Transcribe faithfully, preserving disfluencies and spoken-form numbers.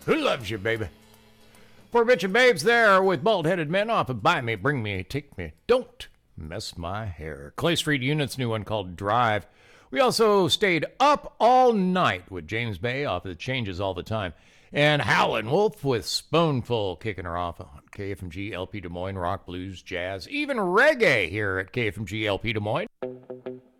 Who loves you, baby? Poor bitch and babes there with bald-headed men off of Buy Me, Bring Me, Take Me, Don't Mess My Hair. Clay Street Unit's new one called Drive. We also stayed up all night with James Bay off of the Changes All the Time. And Howlin' Wolf with Spoonful kicking her off on K F M G L P Des Moines, rock, blues, jazz, even reggae here at K F M G L P Des Moines.